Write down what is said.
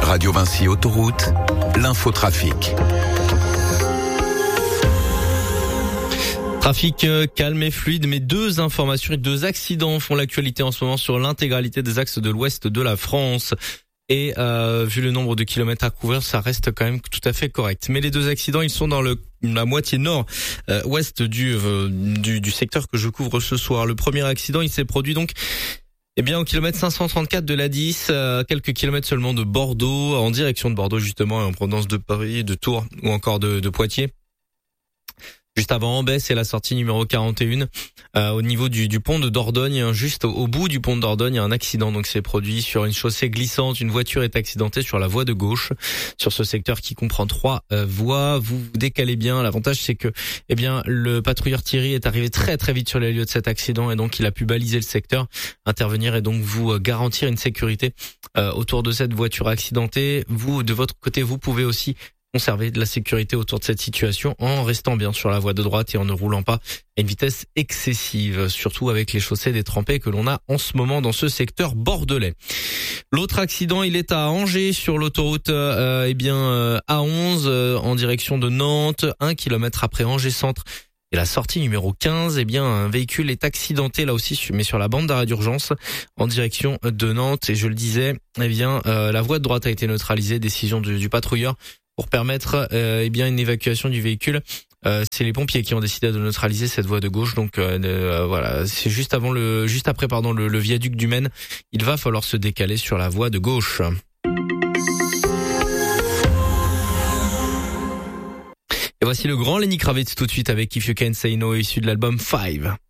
Radio Vinci Autoroute, l'infotrafic. Trafic calme et fluide, mais deux informations et deux accidents font l'actualité en ce moment sur l'intégralité des axes de l'ouest de la France. Et vu le nombre de kilomètres à couvrir, ça reste quand même tout à fait correct. Mais les deux accidents, ils sont dans la moitié nord ouest du secteur que je couvre ce soir. Le premier accident, il s'est produit donc au kilomètre 534 de l'A10, quelques kilomètres seulement de Bordeaux, en direction de Bordeaux justement, et en provenance de Paris, de Tours ou encore de Poitiers. Juste avant Ambès, c'est la sortie numéro 41, au niveau du pont de Dordogne, juste au bout du pont de Dordogne, il y a un accident donc c'est produit sur une chaussée glissante. Une voiture est accidentée sur la voie de gauche, sur ce secteur qui comprend 3 voies. Vous vous décalez bien. L'avantage c'est que le patrouilleur Thierry est arrivé très très vite sur les lieux de cet accident et donc il a pu baliser le secteur, intervenir et donc vous garantir une sécurité autour de cette voiture accidentée. Vous de votre côté, vous pouvez aussi conserver de la sécurité autour de cette situation en restant bien sur la voie de droite et en ne roulant pas à une vitesse excessive, surtout avec les chaussées détrempées que l'on a en ce moment dans ce secteur bordelais. L'autre accident, il est à Angers sur l'autoroute A11 en direction de Nantes, 1 kilomètre après Angers Centre. Et la sortie numéro 15, un véhicule est accidenté là aussi, mais sur la bande d'arrêt d'urgence en direction de Nantes. Et je le disais, la voie de droite a été neutralisée, décision du patrouilleur pour permettre une évacuation du véhicule. C'est les pompiers qui ont décidé de neutraliser cette voie de gauche. Donc voilà, c'est juste après le viaduc du Maine. Il va falloir se décaler sur la voie de gauche. Et voici le grand Lenny Kravitz tout de suite avec If You Can't Say No, issu de l'album 5.